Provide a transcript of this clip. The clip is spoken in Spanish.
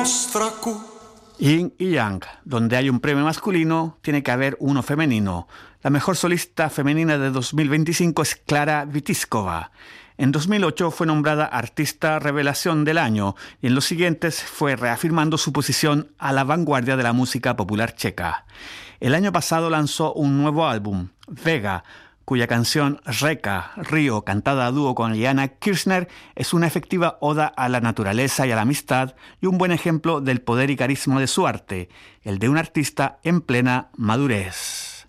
Yin y yang, donde hay un premio masculino, tiene que haber uno femenino. La mejor solista femenina de 2025 es Klara Witiskova. En 2008 fue nombrada Artista Revelación del Año y en los siguientes fue reafirmando su posición a la vanguardia de la música popular checa. El año pasado lanzó un nuevo álbum, Vega, cuya canción Reka, Río, cantada a dúo con Liana Kirchner, es una efectiva oda a la naturaleza y a la amistad y un buen ejemplo del poder y carisma de su arte, el de un artista en plena madurez.